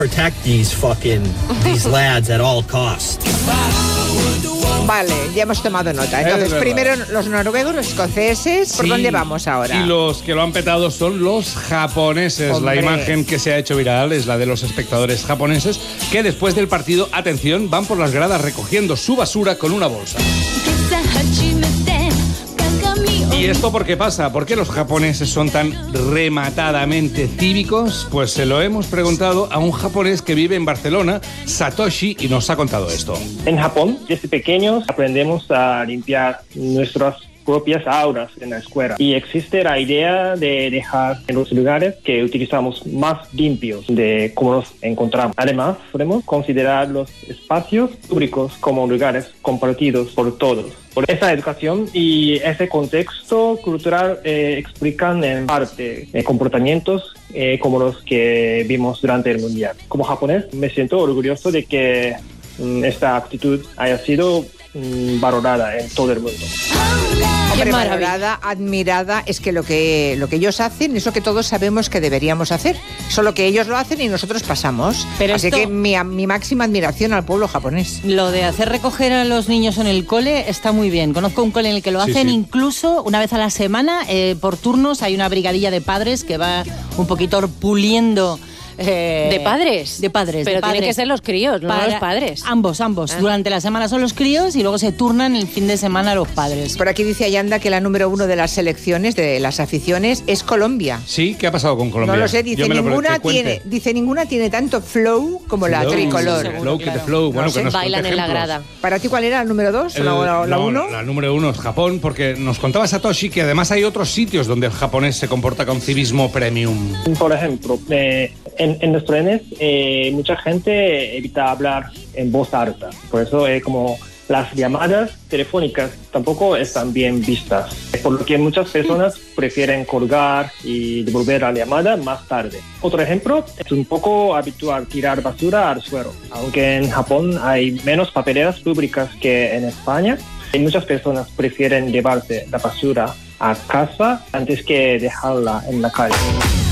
Protect these lads at all costs. Vale, ya hemos tomado nota. Entonces, primero los noruegos, los escoceses. ¿Por dónde vamos ahora? Y los que lo han petado son los japoneses. Hombre. La imagen que se ha hecho viral es la de los espectadores japoneses que después del partido, atención, van por las gradas recogiendo su basura con una bolsa. ¿Y esto por qué pasa? ¿Por qué los japoneses son tan rematadamente cívicos? Pues se lo hemos preguntado a un japonés que vive en Barcelona, Satoshi, y nos ha contado esto. En Japón, desde pequeños aprendemos a limpiar nuestras propias aulas en la escuela y existe la idea de dejar en los lugares que utilizamos más limpios de cómo los encontramos. Además, podemos considerar los espacios públicos como lugares compartidos por todos. Por esa educación y ese contexto cultural explican en parte comportamientos como los que vimos durante el Mundial. Como japonés me siento orgulloso de que esta actitud haya sido valorada en todo el mundo. Hombre, valorada, admirada, es que lo que ellos hacen es lo que todos sabemos que deberíamos hacer. Solo que ellos lo hacen y nosotros pasamos. Pero así que mi máxima admiración al pueblo japonés. Lo de hacer recoger a los niños en el cole está muy bien. Conozco un cole en el que lo hacen incluso una vez a la semana, por turnos. Hay una brigadilla de padres que va un poquito puliendo. ¿De padres? De padres. Pero de padres. tienen que ser los críos, no los padres. Ambos. Durante la semana son los críos y luego se turnan el fin de semana los padres. Por aquí dice Ayanda que la número 1 de las selecciones, de las aficiones, es Colombia. ¿Sí? ¿Qué ha pasado con Colombia? No lo sé, dice ninguna tiene tanto flow como la tricolor. Flow, que te flow. Bueno, que nos bailan en la grada. ¿Para ti cuál era la número 2? ¿La 1? La número 1 es Japón, porque nos contaba Satoshi que además hay otros sitios donde el japonés se comporta con civismo premium. Por ejemplo, en los trenes mucha gente evita hablar en voz alta. Por eso como las llamadas telefónicas tampoco están bien vistas. Por lo que muchas personas prefieren colgar y devolver la llamada más tarde. Otro ejemplo, es un poco habitual tirar basura al suelo. Aunque en Japón hay menos papeleras públicas que en España, muchas personas prefieren llevarse la basura a casa antes que dejarla en la calle.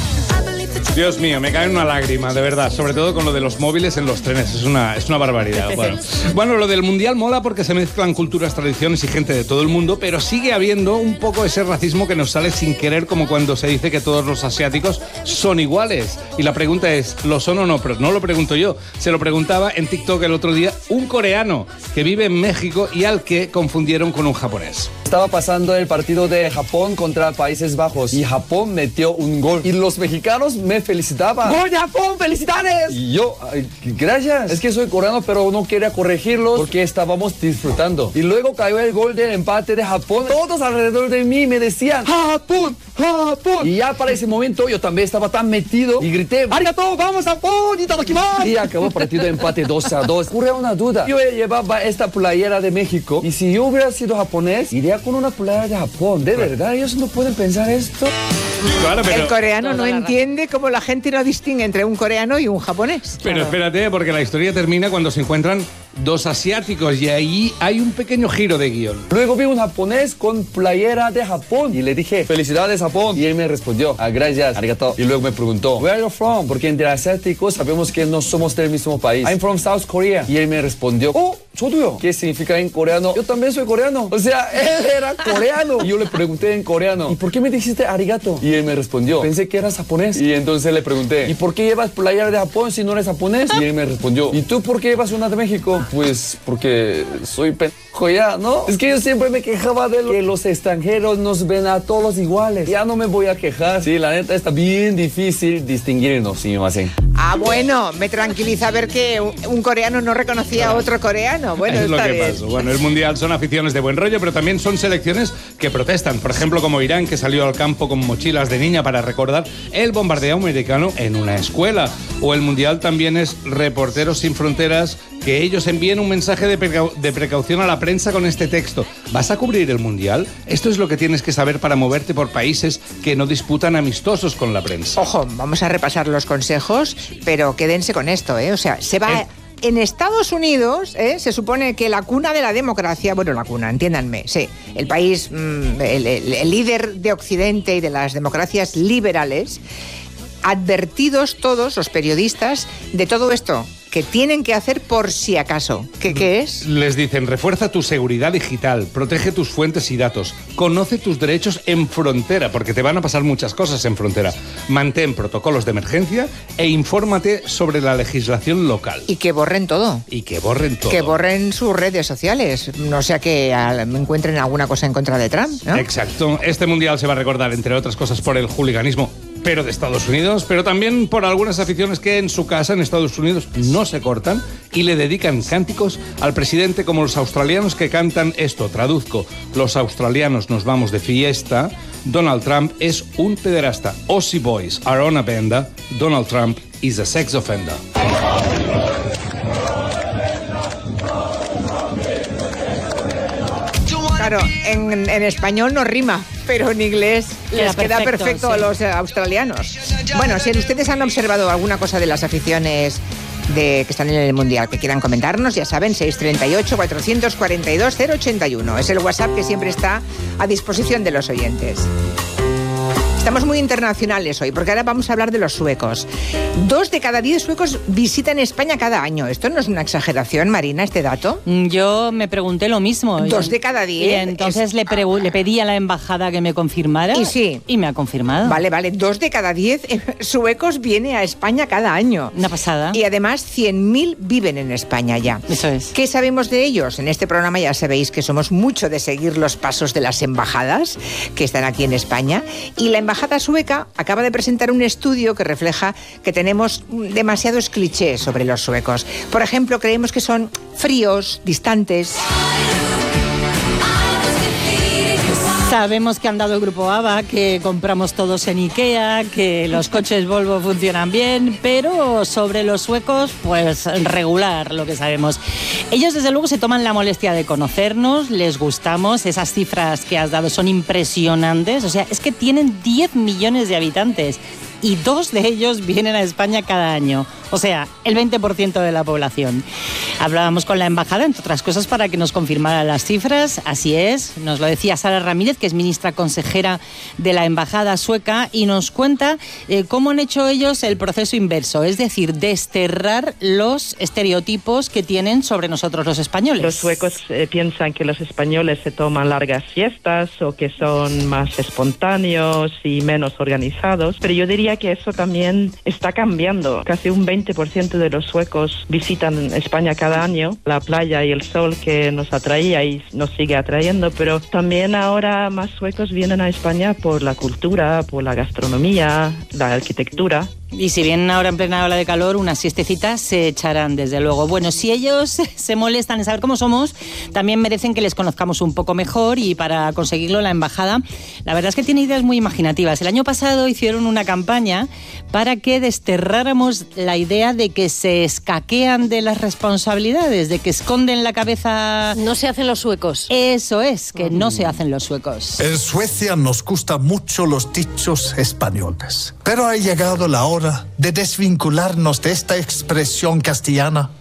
Dios mío, me cae una lágrima, de verdad, sobre todo con lo de los móviles en los trenes, es una barbaridad. Bueno, lo del Mundial mola porque se mezclan culturas, tradiciones y gente de todo el mundo, pero sigue habiendo un poco ese racismo que nos sale sin querer, como cuando se dice que todos los asiáticos son iguales. Y la pregunta es, ¿lo son o no? Pero no lo pregunto yo, se lo preguntaba en TikTok el otro día un coreano que vive en México y al que confundieron con un japonés. Estaba pasando el partido de Japón contra Países Bajos y Japón metió un gol y los mexicanos me felicitaban. ¡Gol de Japón! ¡Felicidades! Y yo, gracias. Es que soy coreano, pero no quería corregirlos porque estábamos disfrutando. Y luego cayó el gol de empate de Japón. Todos alrededor de mí me decían ¡Japón! ¡Japón! Y ya para ese momento yo también estaba tan metido y grité ¡Arigato! ¡Vamos Japón! ¡Itadakimasu! Y acabó el partido de empate 2-2. Ocurre una duda. Yo llevaba esta playera de México y si yo hubiera sido japonés, iría con una playera de Japón. ¿De verdad? ¿Ellos no pueden pensar esto? Claro, pero... El coreano no entiende cómo la gente no distingue entre un coreano y un japonés. Pero espérate, porque la historia termina cuando se encuentran dos asiáticos y ahí hay un pequeño giro de guión. Luego vi un japonés con playera de Japón y le dije, felicidades Japón. Y él me respondió, gracias, arigato. Y luego me preguntó, where are you from? Porque entre asiáticos sabemos que no somos del mismo país. I'm from South Korea. Y él me respondió, 저도요. ¿Qué significa en coreano? Yo también soy coreano. O sea, él era coreano. Y yo le pregunté en coreano, ¿y por qué me dijiste arigato? Y él me respondió, pensé que eras japonés. Y entonces le pregunté, ¿y por qué llevas playera de Japón si no eres japonés? Y él me respondió, ¿y tú por qué llevas una de México? Pues porque soy pendejo ya, ¿no? Es que yo siempre me quejaba de que los extranjeros nos ven a todos iguales. Ya no me voy a quejar. Sí, la neta está bien difícil distinguirnos, si me hacen. Bueno, me tranquiliza ver que un coreano no reconocía a otro coreano. Bueno, es lo que bien. pasa. Bueno, el Mundial son aficiones de buen rollo, pero también son selecciones que protestan. Por ejemplo, como Irán, que salió al campo con mochilas de niña para recordar el bombardeo americano en una escuela. O el Mundial también es Reporteros Sin Fronteras, que ellos envíen un mensaje de precaución a la prensa con este texto. ¿Vas a cubrir el Mundial? Esto es lo que tienes que saber para moverte por países que no disputan amistosos con la prensa. Ojo, vamos a repasar los consejos, pero quédense con esto, O sea, se va... En Estados Unidos se supone que la cuna de la democracia, bueno, la cuna, entiéndanme, sí, el país, el líder de Occidente y de las democracias liberales, advertidos todos los periodistas de todo esto que tienen que hacer por si acaso. ¿Qué es? Les dicen, refuerza tu seguridad digital, protege tus fuentes y datos, conoce tus derechos en frontera, porque te van a pasar muchas cosas en frontera. Mantén protocolos de emergencia e infórmate sobre la legislación local. Y que borren todo. Que borren sus redes sociales, no sea que encuentren alguna cosa en contra de Trump, ¿no? Exacto. Este mundial se va a recordar, entre otras cosas, por el hooliganismo, pero de Estados Unidos, pero también por algunas aficiones que en su casa, en Estados Unidos, no se cortan y le dedican cánticos al presidente, como los australianos que cantan esto. Traduzco: los australianos nos vamos de fiesta, Donald Trump es un pederasta. Aussie boys are on a benda, Donald Trump is a sex offender. Claro, en español no rima, pero en inglés les queda perfecto a los australianos. Bueno, si ustedes han observado alguna cosa de las aficiones que están en el Mundial, que quieran comentarnos, ya saben, 638-442-081. Es el WhatsApp que siempre está a disposición de los oyentes. Estamos muy internacionales hoy, porque ahora vamos a hablar de los suecos. 2 de cada 10 suecos visitan España cada año. ¿Esto no es una exageración, Marina, este dato? Yo me pregunté lo mismo. 2 de cada 10. Y entonces le pedí a la embajada que me confirmara. Y sí. Y me ha confirmado. Vale. 2 de cada 10 suecos viene a España cada año. Una pasada. Y además 100.000 viven en España ya. Eso es. ¿Qué sabemos de ellos? En este programa ya sabéis que somos mucho de seguir los pasos de las embajadas que están aquí en España. Y la embajada sueca acaba de presentar un estudio que refleja que tenemos demasiados clichés sobre los suecos. Por ejemplo, creemos que son fríos, distantes. Sabemos que han dado el grupo ABBA, que compramos todos en Ikea, que los coches Volvo funcionan bien, pero sobre los suecos, pues regular lo que sabemos. Ellos desde luego se toman la molestia de conocernos, les gustamos, esas cifras que has dado son impresionantes, o sea, es que tienen 10 millones de habitantes y 2 de ellos vienen a España cada año. O sea, el 20% de la población. Hablábamos con la embajada, entre otras cosas, para que nos confirmara las cifras. Así es, nos lo decía Sara Ramírez, que es ministra consejera de la embajada sueca, y nos cuenta cómo han hecho ellos el proceso inverso, es decir, desterrar los estereotipos que tienen sobre nosotros los españoles. Los suecos piensan que los españoles se toman largas siestas o que son más espontáneos y menos organizados, pero yo diría que eso también está cambiando. Casi un 20% de los suecos visitan España cada año, la playa y el sol que nos atraía y nos sigue atrayendo, pero también ahora más suecos vienen a España por la cultura, por la gastronomía, la arquitectura. Y si vienen ahora en plena ola de calor, unas siestecitas se echarán, desde luego. Bueno, si ellos se molestan en saber cómo somos, también merecen que les conozcamos un poco mejor, y para conseguirlo la embajada, la verdad es que tiene ideas muy imaginativas. El año pasado hicieron una campaña para que desterráramos la idea de que se escaquean de las responsabilidades, de que esconden la cabeza. No se hacen los suecos. Eso es, que no se hacen los suecos. En Suecia nos gustan mucho los dichos españoles, pero ha llegado la hora de desvincularnos de esta expresión castellana,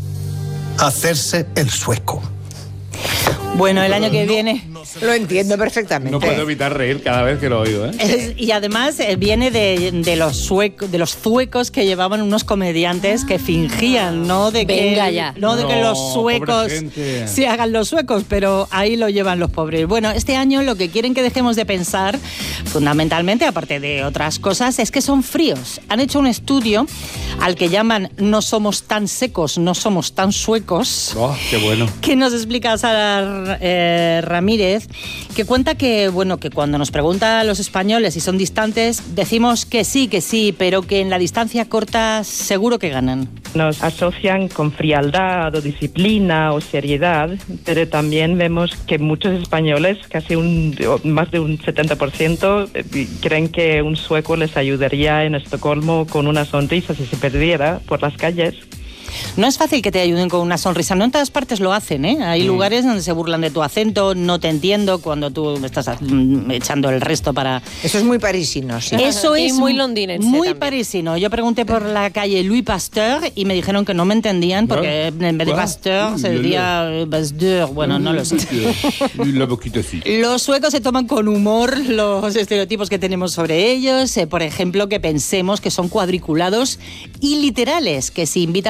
hacerse el sueco. Bueno, el año que viene... Lo entiendo perfectamente. No puedo evitar reír cada vez que lo oigo, ¿eh? Y además viene de los zuecos que llevaban unos comediantes que fingían, no de que los suecos se hagan los suecos, pero ahí lo llevan los pobres. Bueno, este año lo que quieren que dejemos de pensar, fundamentalmente, aparte de otras cosas, es que son fríos. Han hecho un estudio al que llaman "No somos tan secos, no somos tan suecos". Oh, qué bueno. Que nos explica Sara Ramírez, que cuenta que cuando nos pregunta a los españoles si son distantes, decimos que sí, pero que en la distancia corta seguro que ganan. Nos asocian con frialdad o disciplina o seriedad, pero también vemos que muchos españoles, más de un 70%, creen que un sueco les ayudaría en Estocolmo con una sonrisa si se perdiera por las calles. No es fácil que te ayuden con una sonrisa. No en todas partes lo hacen, ¿eh? Hay lugares donde se burlan de tu acento, no te entiendo cuando tú me estás echando el resto para... Eso es muy parisino, sí. Eso Y es muy londinense muy también. parisino. Yo pregunté por la calle Louis Pasteur y me dijeron que no me entendían porque en vez de Pasteur se diría Pasteur. Bueno, no lo sé. Los suecos se toman con humor los estereotipos que tenemos sobre ellos. Por ejemplo, que pensemos que son cuadriculados y literales, que si invitan